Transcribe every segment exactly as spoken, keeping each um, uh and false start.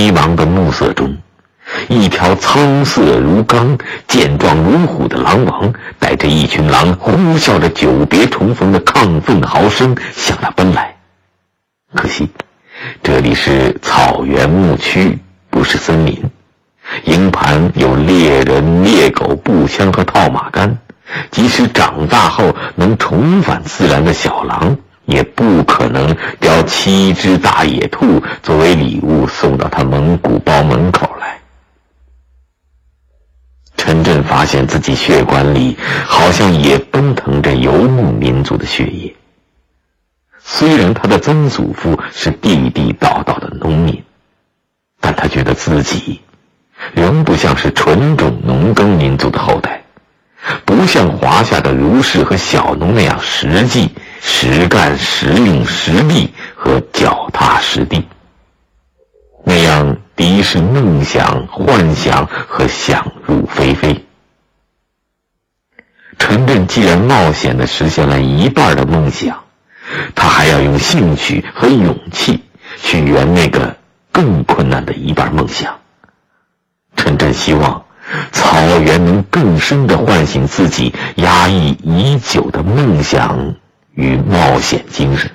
迷茫的暮色中，一条苍色如钢、健壮如虎的狼王，带着一群狼，呼啸着久别重逢的亢奋嚎声向他奔来。可惜，这里是草原牧区，不是森林。营盘有猎人、猎狗、步枪和套马杆，即使长大后能重返自然的小狼，也不可能叼七只大野兔作为礼物送到他蒙古包门口来。陈震发现自己血管里好像也奔腾着游牧民族的血液。虽然他的曾祖父是地地道道的农民，但他觉得自己仍不像是纯种农耕民族的后代，不像华夏的儒士和小农那样实际、实干、实用、实力和脚踏实地，那样敌视梦想、幻想和想入非非。陈震既然冒险地实现了一半的梦想，他还要用兴趣和勇气去圆那个更困难的一半梦想。陈震希望草原能更深地唤醒自己压抑已久的梦想与冒险精神。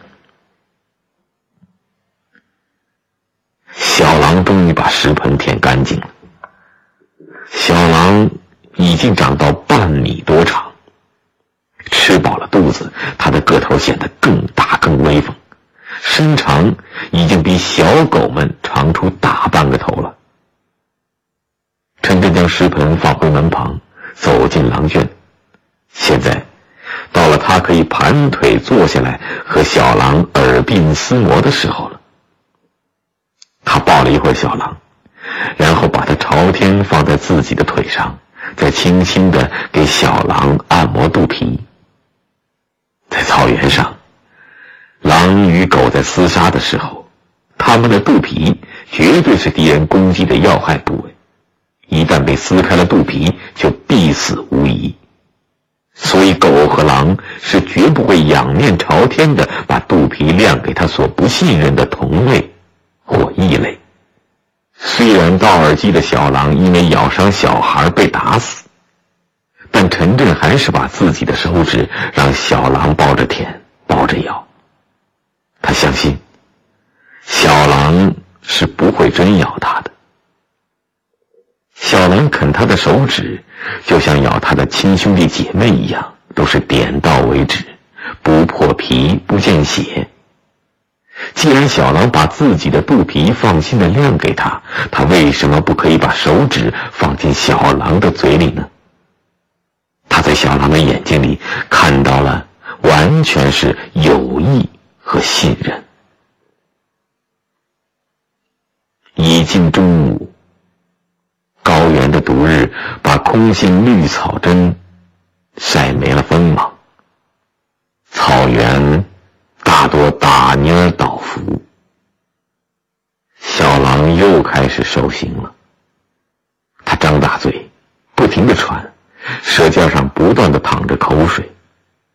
小狼终于把食盆舔干净了。小狼已经长到半米多长，吃饱了肚子，它的个头显得更大更威风，身长已经比小狗们长出大半个头了。陈震将食盆放回门旁，走进狼圈。现在到了他可以盘腿坐下来和小狼耳鬓厮磨的时候了。他抱了一会儿小狼，然后把它朝天放在自己的腿上，再轻轻地给小狼按摩肚皮。在草原上，狼与狗在厮杀的时候，它们的肚皮绝对是敌人攻击的要害部位，一旦被撕开了肚皮，就必死无疑。所以狗和狼是绝不会仰面朝天的把肚皮亮给他所不信任的同类或异类。虽然道尔基的小狼因为咬伤小孩被打死，但陈震还是把自己的手指让小狼抱着舔，抱着咬。他相信小狼是不会真咬他的。小狼啃他的手指，就像咬他的亲兄弟姐妹一样，都是点到为止，不破皮不见血。既然小狼把自己的肚皮放心地亮给他，他为什么不可以把手指放进小狼的嘴里呢？他在小狼的眼睛里看到了完全是友谊和信任。已近中午，高原的毒日把空心绿草针晒没了锋芒，草原大多打蔫倒伏。小狼又开始受刑了，他张大嘴，不停地喘，舌尖上不断地淌着口水。